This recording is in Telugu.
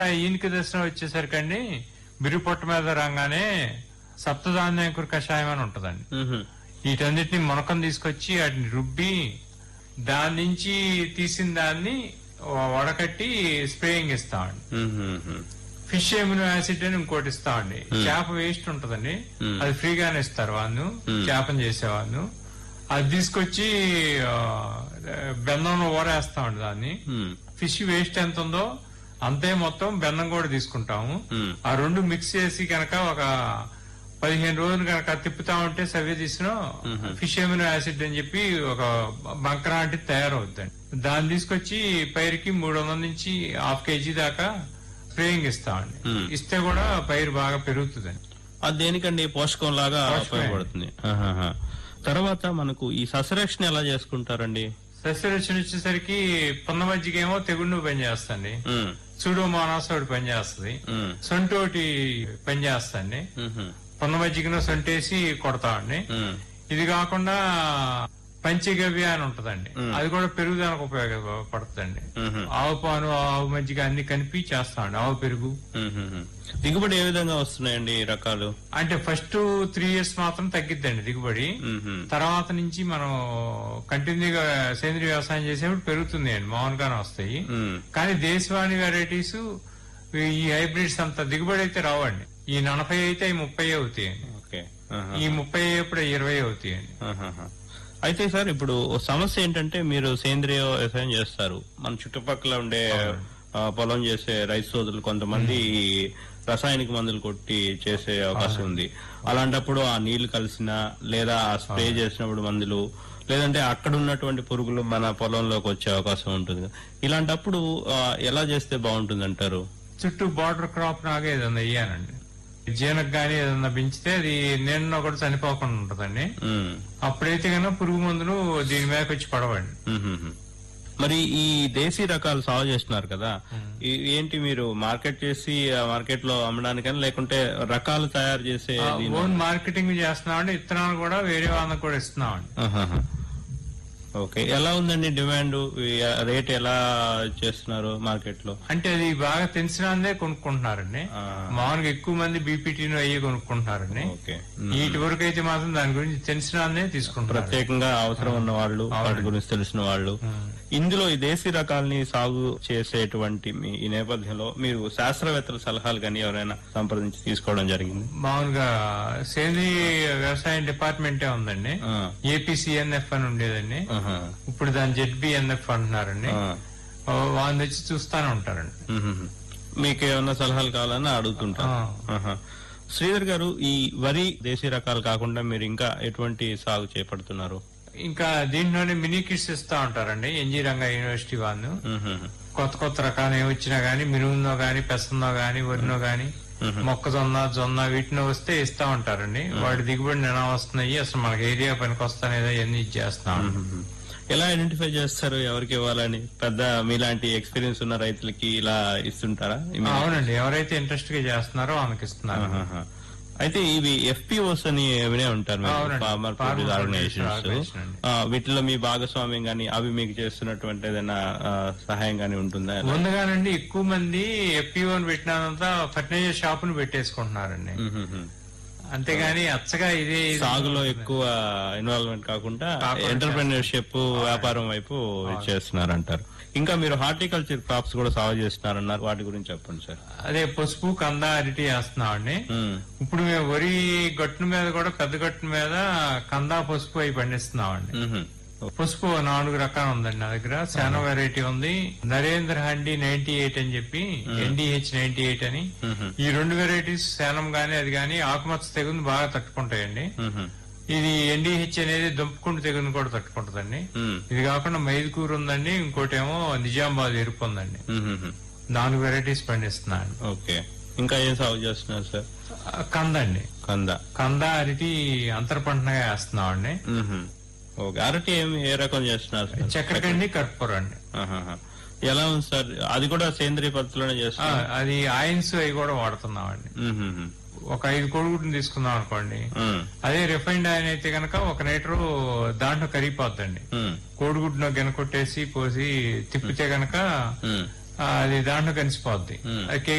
ఈయనకి దర్శనం వచ్చేసరికండి బిరుగు పొట్ట మీద రాగానే సప్తధాన్యాంకుర కషాయం అని ఉంటదండి. వీటన్నిటిని మునకం తీసుకొచ్చి వాటిని రుబ్బి దాని నుంచి తీసిన దాన్ని వడకట్టి స్ప్రేయింగ్ ఇస్తామండి. ఫిష్ ఎమినో యాసిడ్ అని ఇంకోటి ఇస్తామండి. చేప వేస్ట్ ఉంటదండి, అది ఫ్రీగానే ఇస్తారు వాళ్ళు, చేపను చేసేవాళ్ళు. అది తీసుకొచ్చి బెల్లంలో ఊరేస్తామండి దాన్ని. ఫిష్ వేస్ట్ ఎంత ఉందో అంతే మొత్తం బెల్లం కూడా తీసుకుంటాము. ఆ రెండు మిక్స్ చేసి కనుక ఒక 15 రోజులు కనుక తిప్పుతా ఉంటే సవ్య తీసిన ఫిష్ ఎమినో యాసిడ్ అని చెప్పి ఒక బంకర లాంటిది తయారవుద్దండి. దాన్ని తీసుకొచ్చి పైరుకి 300 నుంచి 1/2 kg దాకా స్ప్రేయింగ్ ఇస్తామండి. ఇస్తే కూడా పైరు బాగా పెరుగుతుందండి. అది దేనికండి? పోషకం లాగా ఉపయోగపడుతుంది. తర్వాత మనకు ఈ సస్యరక్షణ ఎలా చేసుకుంటారండి? సస్యరక్షణ వచ్చేసరికి పొన్న మజ్జిగేమో తెగుళ్ళు పనిచేస్తండి, సూడోమోనాస్ ఒకటి పనిచేస్తుంది, సొంటి ఒకటి పనిచేస్తండి. పొన్న మజ్జిగను సొంటేసి కొడతామండి. ఇది కాకుండా పంచగవ్య అని ఉంటదండి, అది కూడా పెరుగుదలకు ఉపయోగపడుతుందండి. ఆవు పాను, ఆవు మజ్జిగ అన్ని కలిపి చేస్తామండి. ఆవు పెరుగు. దిగుబడి ఏ విధంగా వస్తున్నాయండి ఈ రకాలు? అంటే ఫస్ట్ 3 years మాత్రం తగ్గిద్దండి దిగుబడి. తర్వాత నుంచి మనం కంటిన్యూగా సేంద్రీయ వ్యవసాయం చేసేప్పుడు పెరుగుతుంది అండి, మామూలుగానే వస్తాయి. కానీ దేశవాణి వెరైటీస్ ఈ హైబ్రిడ్స్ అంత దిగుబడి అయితే రావండి. ఈ 40 అయితే 30 అవుతాయండి, ఈ 30 ఇప్పుడు 20 అవుతాయండి. అయితే సార్ ఇప్పుడు సమస్య ఏంటంటే మీరు సేంద్రియ వ్యవసాయం చేస్తారు, మన చుట్టుపక్కల ఉండే పొలం చేసే రైతు సోదరులు కొంతమంది రసాయనిక మందులు కొట్టి చేసే అవకాశం ఉంది. అలాంటప్పుడు ఆ నీళ్లు కలిసిన లేదా ఆ స్ప్రే చేసినప్పుడు మందులు, లేదంటే అక్కడ ఉన్నటువంటి పురుగులు మన పొలంలోకి వచ్చే అవకాశం ఉంటుంది. ఇలాంటప్పుడు ఎలా చేస్తే బాగుంటుంది అంటారు? చుట్టూ బార్డర్ క్రాప్ లాగా ఏదన్నా వేయానండి. జీనకు గానీ ఏదన్నా పెంచితే అది నేను కూడా చనిపోకుండా ఉంటదండి. అప్పుడైతే కనుక పురుగు మందులు దీని మీద వచ్చి పడవండి. మరి ఈ దేశీ రకాలు సాగు చేస్తున్నారు కదా, ఏంటి మీరు మార్కెట్ చేసి మార్కెట్ లో అమ్మడానికని, లేకుంటే రకాలు తయారు చేసే ఓన్ మార్కెటింగ్ చేస్తున్నామండి. ఇత్తనాలు కూడా వేరే వాళ్ళకి కూడా ఇస్తున్నామండి. ఓకే, ఎలా ఉందండి డిమాండ్, రేట్ ఎలా చేస్తున్నారు మార్కెట్ లో? అంటే అది బాగా తెలిసినందే కొనుక్కుంటున్నారండి. మామూలుగా ఎక్కువ మంది బీపీటీను అయ్యి కొనుక్కుంటున్నారండి. వీటి వరకు అయితే మాత్రం దాని గురించి తెలిసినందే తీసుకుంటారు. ప్రత్యేకంగా అవసరం ఉన్న వాళ్ళు, వాటి గురించి తెలిసిన వాళ్ళు. ఇందులో ఈ దేశీ రకాలని సాగు చేసేటువంటి ఈ నేపథ్యంలో మీరు శాస్త్రవేత్తల సలహాలు కానీ ఎవరైనా సంప్రదించి తీసుకోవడం జరిగింది? మామూలుగా సేంద్రీయ వ్యవసాయం డిపార్ట్మెంటే ఉందండి, ఏపీసీఎన్ఎఫ్ అని ఉండేదండి. ఇప్పుడు దాని ZBNF అంటున్నారండి. వాళ్ళ వచ్చి చూస్తానే ఉంటారండి. మీకు ఏమన్నా సలహాలు కావాలని అడుగుతుంటారు. శ్రీధర్ గారు, ఈ వరి దేశీ రకాలు కాకుండా మీరు ఇంకా ఎటువంటి సాగు చేపడుతున్నారు? ఇంకా దీంట్లోనే మినీ కిట్స్ ఇస్తా ఉంటారండి ఎన్జీ రంగా యూనివర్సిటీ వాళ్ళు. కొత్త కొత్త రకాలు ఏమొచ్చినా గానీ మినుములో గానీ, పెసన్నో గానీ, వరినో గానీ, మొక్కజొన్న, జొన్న వీటిని వస్తే ఇస్తా ఉంటారండి. వాటి దిగుబడి ఎలా వస్తున్నాయి, అసలు మనకి ఏరియా పనికి వస్తానేదో ఇవన్నీ ఇచ్చేస్తాం. ఎలా ఐడెంటిఫై చేస్తారు ఎవరికి ఇవ్వాలని? పెద్ద మీలాంటి ఎక్స్పీరియన్స్ ఉన్న రైతులకి ఇలా ఇస్తుంటారా? అవునండి, ఎవరైతే ఇంట్రెస్ట్ గా చేస్తున్నారో వాళ్ళకి ఇస్తున్నారు. అయితే ఇవి FPOs అని వినే ఉంటారు, ఫార్మర్ ప్రొడ్యూస్ ఆర్గనైజేషన్స్. వీటిలో మీ భాగస్వామ్యం గానీ, అవి మీకు చేస్తున్నటువంటి ఏదైనా సహాయం గానీ ఉంటుందా? ముందుగానండి ఎక్కువ మంది FPO పెట్టినంతా ఫర్టిలైజర్ షాపును పెట్టేసుకుంటున్నారండి. అంతేగాని అచ్చగా ఇది సాగులో ఎక్కువ ఇన్వాల్వ్మెంట్ కాకుండా ఎంటర్‌ప్రెన్యూర్‌షిప్, వ్యాపారం వైపు చేస్తున్నారు అంటారు. ఇంకా మీరు హార్టికల్చర్ క్రాప్స్ కూడా సాగు చేస్తున్నారన్నారు, వాటి గురించి చెప్పండి సార్. అదే పసుపు, కంద, అరటి వేస్తున్నామండి. ఇప్పుడు మేము వరి గట్టు మీద కూడా, పెద్ద గట్టు మీద కంద, పసుపు అవి పండిస్తున్నామండి. పసుపు 4 రకాలు ఉందండి నా దగ్గర. శానో వెరైటీ ఉంది, నరేంద్ర హండి 98 అని చెప్పి, NDH 98 అని. ఈ 2 వెరైటీస్ శానం గానీ అది గానీ ఆకుమచ్చ తెగులు బాగా తట్టుకుంటాయండి. ఇది NDH అనేది దుంపకుండు తెగులు కూడా తట్టుకుంటదండి. ఇది కాకుండా మైదుకూరు ఉందండి, ఇంకోటేమో నిజామాబాద్ ఎరుపు ఉందండి. 4 వెరైటీస్ పండిస్తున్నాను. ఓకే, ఇంకా ఏం సాగు చేస్తున్నారు సార్? కంద అండి. కంద, అరటి అంతర పంటగా వేస్తున్నామండి. ఓకే, అరటి ఏ రకం చేస్తున్నారు? చక్కెరకండి, కర్పూరం అండి. ఎలా ఉంది సార్? అది కూడా సేంద్రియ పద్ధతిలోనే చేస్తున్నారు? అది ఆయిన్స్ అవి కూడా వాడుతున్నామండి. ఒక 5 కోడిగుడ్లు తీసుకుందాం అనుకోండి, అదే రిఫైన్డ్ ఆయిల్ అయితే గనక 1 లీటరు దాంట్లో కరిగిపోద్దండి. కోడిగుడ్డును గెనకొట్టేసి పోసి తిప్పితే గనక అది దాంట్లో కలిసిపోద్ది. అది